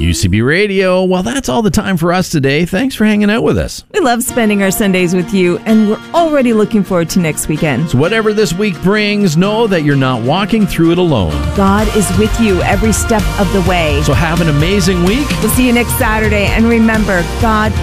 UCB Radio. Well, that's all the time for us today. Thanks for hanging out with us. We love spending our Sundays with you, and we're already looking forward to next weekend. So whatever this week brings, know that you're not walking through it alone. God is with you every step of the way. So have an amazing week. We'll see you next Saturday, and remember, God